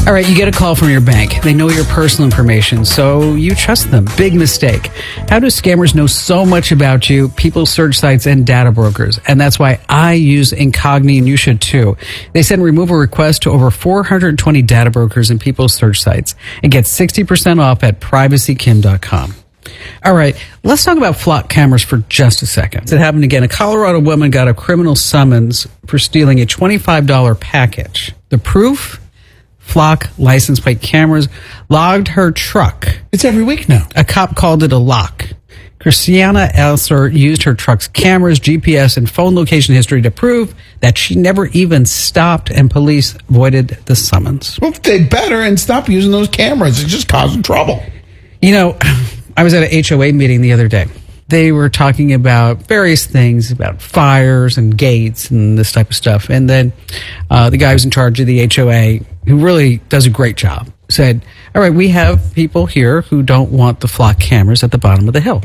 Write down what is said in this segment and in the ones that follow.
All right, you get a call from your bank. They know your personal information, so you trust them. Big mistake. How do scammers know so much about you, people's search sites, and data brokers? And that's why I use Incogni, and you should too. They send removal requests to over 420 data brokers and people's search sites and get 60% off at privacykim.com. All right, let's talk about flock cameras for just a second. It happened again. A Colorado woman got a criminal summons for stealing a $25 package. The proof? Flock license plate cameras logged her truck. It's every week now. A cop called it a lock. Christiana Elser used her truck's cameras, GPS, and phone location history to prove that she never even stopped, and police voided the summons. Well, they better and stop using those cameras. It's just causing trouble. You know, I was at an HOA meeting the other day. They were talking about various things, about fires and gates and this type of stuff. And then the guy who's in charge of the HOA, who really does a great job, said, all right, we have people here who don't want the flock cameras at the bottom of the hill.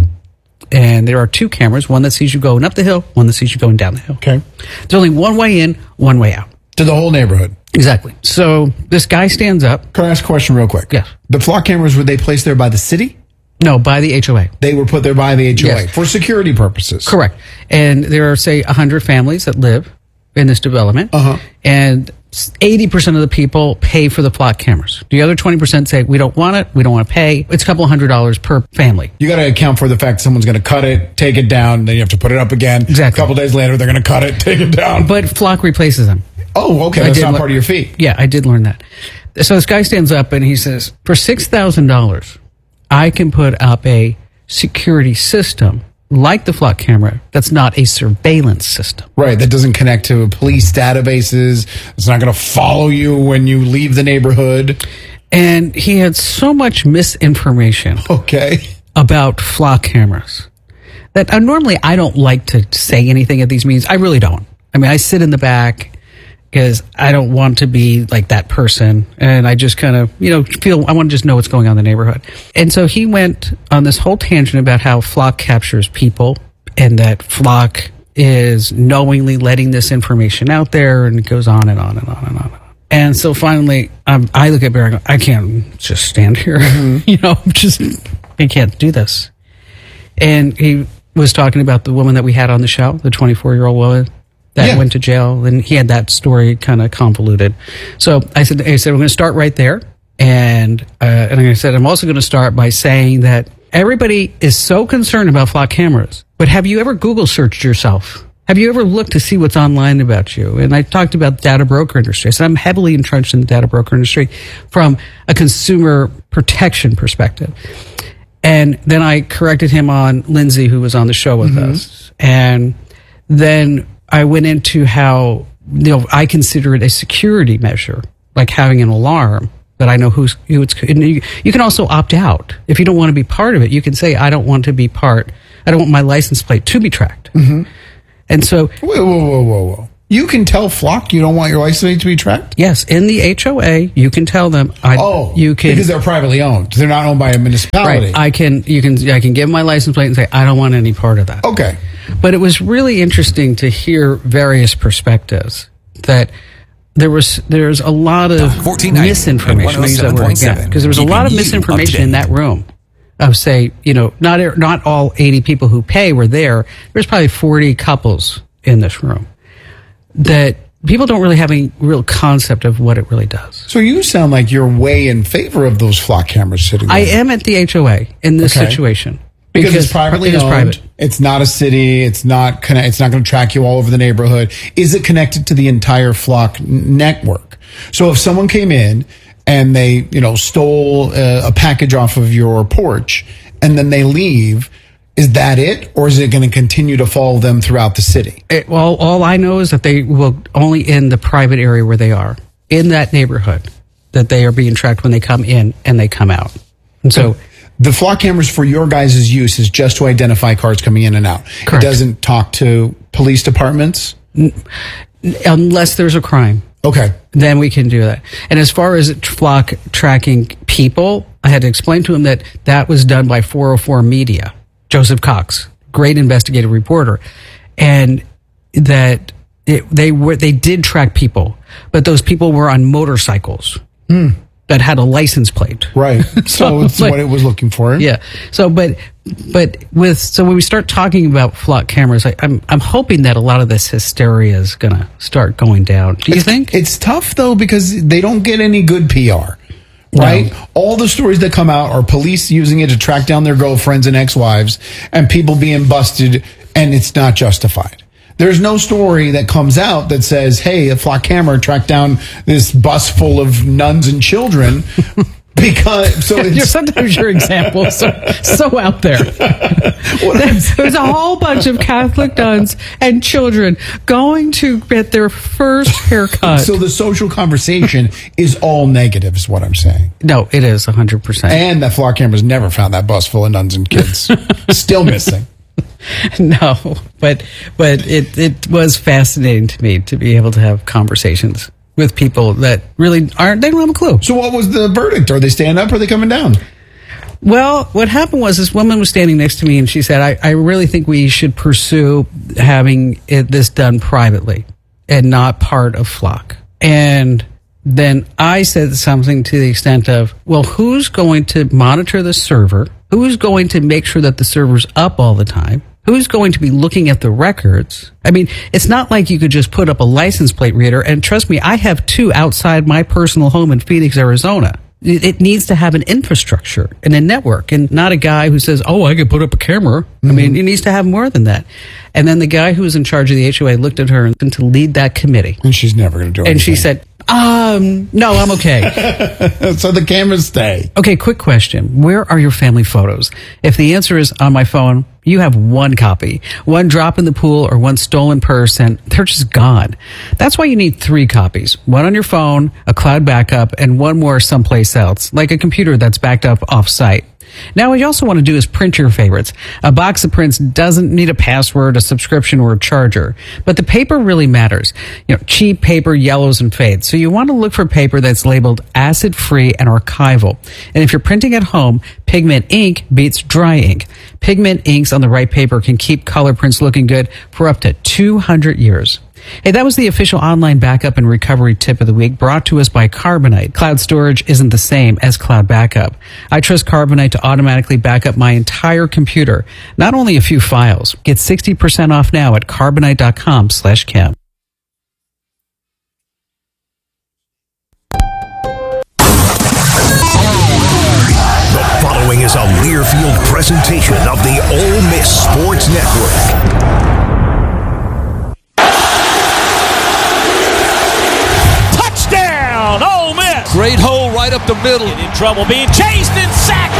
And there are two cameras, one that sees you going up the hill, one that sees you going down the hill. Okay. There's only one way in, one way out. To the whole neighborhood. Exactly. So this guy stands up. Can I ask a question real quick? Yes. The flock cameras, were they placed there by the city? No, by the HOA. They were put there by the HOA Yes. for security purposes. Correct. And there are, say, 100 families that live in this development. And 80% of the people pay for the flock cameras. The other 20% say, we don't want it, we don't want to pay. It's a couple $100 per family. You got to account for the fact someone's going to cut it, take it down, then you have to put it up again. Exactly. A couple days later, they're going to cut it, take it down. But Flock replaces them. Oh, okay. That's not part of your fee. Yeah, I did learn that. So this guy stands up and he says, for $6,000, I can put up a security system like the flock camera that's not a surveillance system. Right, that doesn't connect to police databases. It's not going to follow you when you leave the neighborhood. And he had so much misinformation about flock cameras that normally I don't like to say anything at these meetings. I really don't. I mean, I sit in the back because I don't want to be like that person. And I just kind of, I want to just know what's going on in the neighborhood. And so he went on this whole tangent about how Flock captures people and that Flock is knowingly letting this information out there, and it goes on and on and on and on. And so finally, I look at Barry and go, I can't just stand here. I can't do this. And he was talking about the woman that we had on the show, the 24-year-old woman that went to jail, and he had that story kind of convoluted. So I said, we're going to start right there. And I said, I'm also going to start by saying that everybody is so concerned about flock cameras, but have you ever Google searched yourself? Have you ever looked to see what's online about you? And I talked about the data broker industry. So I'm heavily entrenched in the data broker industry from a consumer protection perspective. And then I corrected him on Lindsay, who was on the show with us. And then I went into how, I consider it a security measure, like having an alarm that I know who it's. You can also opt out. If you don't want to be part of it, you can say, I don't want to be part. I don't want my license plate to be tracked. And so. Whoa. You can tell Flock you don't want your license plate to be tracked? Yes. In the HOA, you can tell them. Because they're privately owned. They're not owned by a municipality. Right. I can give my license plate and say, I don't want any part of that. Okay. But it was really interesting to hear various perspectives that there's a lot of misinformation. Because there was a lot of misinformation in that room. Of say, not all 80 people who pay were there. There's probably 40 couples in this room that people don't really have any real concept of what it really does. So you sound like you're way in favor of those flock cameras sitting there. I am at the HOA in this situation. Because it's privately owned. Private. It's not a city. It's not going to track you all over the neighborhood. Is it connected to the entire Flock network? So if someone came in and they, stole a package off of your porch and then they leave, is that it? Or is it going to continue to follow them throughout the city? Well, all I know is that they will only in the private area where they are, in that neighborhood, that they are being tracked when they come in and they come out. And so the Flock cameras for your guys' use is just to identify cars coming in and out. Correct. It doesn't talk to police departments? Unless there's a crime. Okay. Then we can do that. And as far as Flock tracking people, I had to explain to him that was done by 404 Media, Joseph Cox, great investigative reporter, and that they did track people, but those people were on motorcycles. that had a license plate. Right. So it's what it was looking for. Yeah. So, but when we start talking about flock cameras, I'm hoping that a lot of this hysteria is going to start going down. Do you think? It's tough, though, because they don't get any good PR. Right? No. All the stories that come out are police using it to track down their girlfriends and ex-wives and people being busted, and it's not justified. There's no story that comes out that says, hey, a flock camera tracked down this bus full of nuns and children. Because sometimes your examples are so out there. There's a whole bunch of Catholic nuns and children going to get their first haircut. So the social conversation is all negative, is what I'm saying. No, it is 100%. And that flock camera's never found that bus full of nuns and kids. Still missing. No, but it was fascinating to me to be able to have conversations with people that really they don't have a clue. So what was the verdict? Are they standing up or are they coming down? Well, what happened was this woman was standing next to me and she said, I really think we should pursue having this done privately and not part of Flock. And then I said something to the extent of, well, who's going to monitor the server? Who's going to make sure that the server's up all the time? Who's going to be looking at the records? I mean, it's not like you could just put up a license plate reader. And trust me, I have 2 outside my personal home in Phoenix, Arizona. It needs to have an infrastructure and a network and not a guy who says, oh, I could put up a camera. Mm-hmm. I mean, it needs to have more than that. And then the guy who was in charge of the HOA looked at her and to lead that committee. And she's never going to do it. And she said, no, I'm okay. So the cameras stay. Okay, quick question. Where are your family photos? If the answer is on my phone, you have 1 copy. 1 drop in the pool or 1 stolen purse, and they're just gone. That's why you need 3 copies. 1 on your phone, a cloud backup, and 1 more someplace else, like a computer that's backed up off-site. Now, what you also want to do is print your favorites. A box of prints doesn't need a password, a subscription, or a charger. But the paper really matters. Cheap paper yellows and fades. So you want to look for paper that's labeled acid-free and archival. And if you're printing at home, Pigment ink beats dry ink. Pigment inks on the right paper can keep color prints looking good for up to 200 years. Hey, that was the official online backup and recovery tip of the week, brought to us by Carbonite. Cloud storage isn't the same as cloud backup. I trust Carbonite to automatically back up my entire computer, not only a few files. Get 60% off now at carbonite.com/Cam. The following is a Learfield presentation of the Ole Miss Sports Network. Great hole right up the middle. In trouble, being chased and sacked.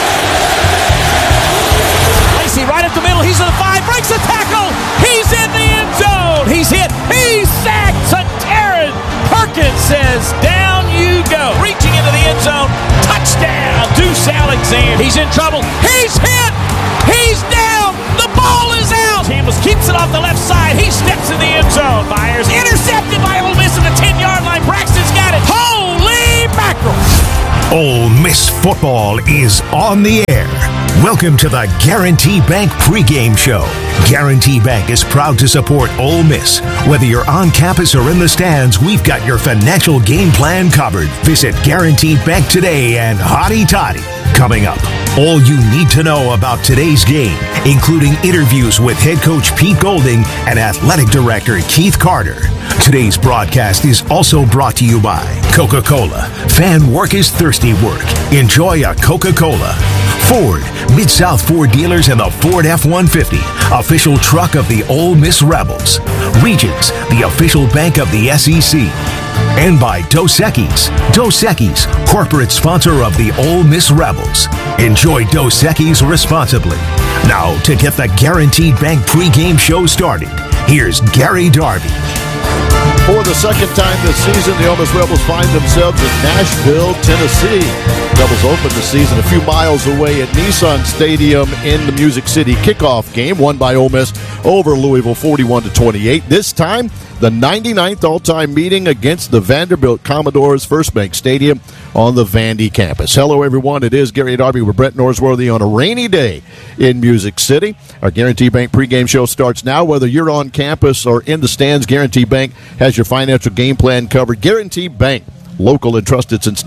Lacey right up the middle. He's in the 5, breaks the tackle. He's in the end zone. He's hit. He's sacked. Taron Perkins says, down you go. Reaching into the end zone. Touchdown. Deuce Alexander. He's in trouble. He's hit. He's down. The ball is out. Chambliss keeps it off the left side. He steps in the end zone. Myers intercepted by Ole Miss at the 10-yard line. Braxton's got it. Holy mackerel. Ole Miss football is on the air. Welcome to the Guarantee Bank pregame show. Guarantee Bank is proud to support Ole Miss. Whether you're on campus or in the stands, we've got your financial game plan covered. Visit Guarantee Bank today and hotty toddy. Coming up, all you need to know about today's game, including interviews with head coach Pete Golding and athletic director Keith Carter. Today's broadcast is also brought to you by Coca-Cola. Fan work is thirsty work. Enjoy a Coca-Cola. Ford, Mid-South Ford dealers and the Ford F-150, official truck of the Ole Miss Rebels. Regions, the official bank of the SEC. And by Dos Equis. Dos Equis, corporate sponsor of the Ole Miss Rebels. Enjoy Dos Equis responsibly. Now, to get the Guaranteed Bank pregame show started, here's Gary Darby. For the second time this season, the Ole Miss Rebels find themselves in Nashville, Tennessee. Rebels opened the season a few miles away at Nissan Stadium in the Music City kickoff game, won by Ole Miss over Louisville 41-28. This time, the 99th all-time meeting against the Vanderbilt Commodores, First Bank Stadium on the Vandy campus. Hello, everyone. It is Gary Darby with Brett Norsworthy on a rainy day in Music City. Our Guarantee Bank pregame show starts now. Whether you're on campus or in the stands, Guarantee Bank has your financial game plan covered. Guarantee Bank, local and trusted since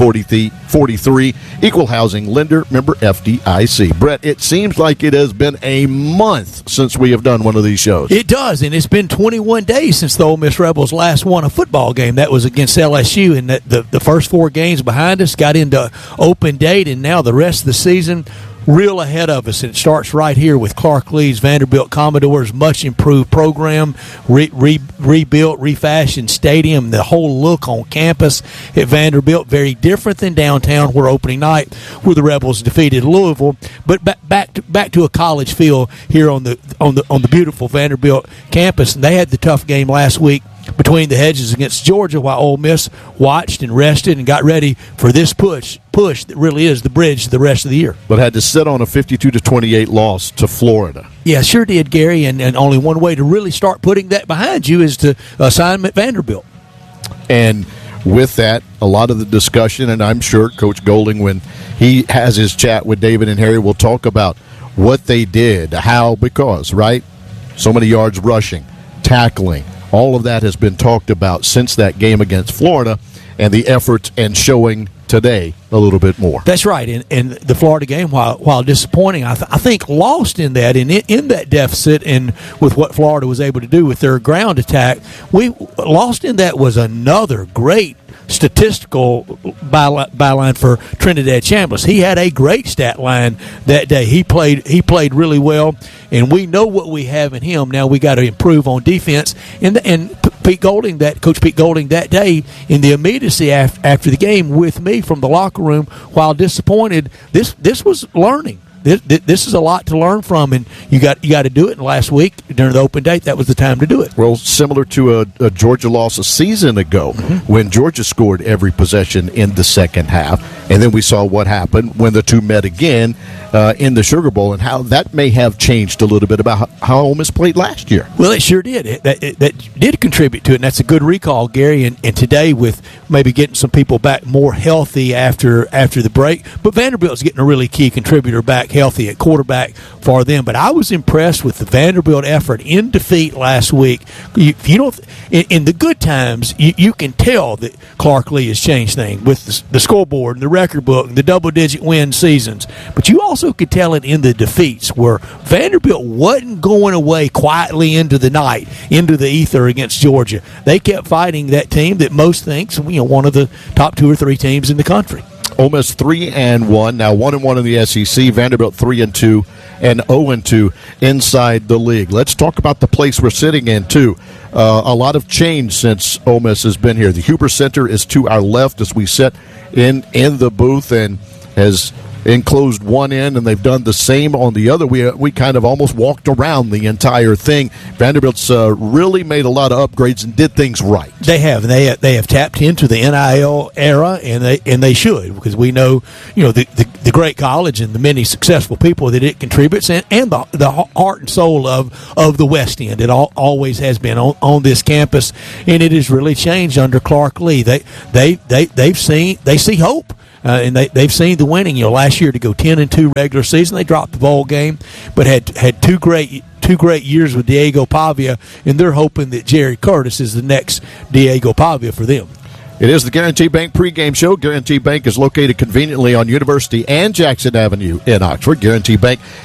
1943, equal housing lender, member FDIC. Brett, it seems like it has been a month since we have done one of these shows. It does, and it's been 21 days since the Ole Miss Rebels last won a football game. That was against LSU, and the first 4 games behind us got into open date, and now the rest of the season real ahead of us. And it starts right here with Clark Lee's Vanderbilt Commodores' much improved program, rebuilt, refashioned stadium, the whole look on campus at Vanderbilt, very different than downtown where opening night where the Rebels defeated Louisville. But back to a college feel here on the beautiful Vanderbilt campus. And they had the tough game last week between the hedges against Georgia, while Ole Miss watched and rested and got ready for this push that really is the bridge to the rest of the year. But had to sit on a 52-28 loss to Florida. Yeah, sure did, Gary, and only one way to really start putting that behind you is to assign at Vanderbilt. And with that, a lot of the discussion, and I'm sure Coach Golding, when he has his chat with David and Harry, will talk about what they did, how, because, right? So many yards rushing, tackling. All of that has been talked about since that game against Florida, and the efforts and showing today a little bit more. That's right. And the Florida game, while disappointing, I think lost in that, in that deficit, and with what Florida was able to do with their ground attack, we lost in that was another great statistical byline for Trinidad Chambliss. He had a great stat line that day. He played really well, and we know what we have in him. Now we got to improve on defense. And Coach Pete Golding that day, in the immediacy after the game with me from the locker room, while disappointed, this was learning. This is a lot to learn from, and you got to do it. And last week during the open date, that was the time to do it. Well, similar to a Georgia loss a season ago, when Georgia scored every possession in the second half, and then we saw what happened when the two met again in the Sugar Bowl, and how that may have changed a little bit about how Ole Miss played last year. Well, it sure did. That did contribute to it, and that's a good recall, Gary. And today, with maybe getting some people back more healthy after the break, but Vanderbilt's getting a really key contributor back healthy at quarterback for them. But I was impressed with the Vanderbilt effort in defeat last week. In the good times, you can tell that Clark Lee has changed things with the scoreboard and the record book and the double-digit win seasons. But you also could tell it in the defeats, where Vanderbilt wasn't going away quietly into the night, into the ether against Georgia. They kept fighting that team that most thinks one of the top 2 or 3 teams in the country. Ole Miss 3-1, now 1-1 in the SEC. Vanderbilt 3-2 and 0-2 inside the league. Let's talk about the place we're sitting in too. A lot of change since Ole Miss has been here. The Huber Center is to our left as we sit in the booth, and has enclosed one end, and they've done the same on the other. We kind of almost walked around the entire thing. Vanderbilt's really made a lot of upgrades and did things right. They have. They have tapped into the NIL era, and they should, because we know the great college and the many successful people that it contributes, and the heart and soul of the West End. It always has been on this campus, and it has really changed under Clark Lee. They see hope. And they've seen the winning. Last year to go 10-2 regular season, they dropped the bowl game, but had two great years with Diego Pavia, and they're hoping that Jerry Curtis is the next Diego Pavia for them. It is the Guarantee Bank pregame show. Guarantee Bank is located conveniently on University and Jackson Avenue in Oxford. Guarantee Bank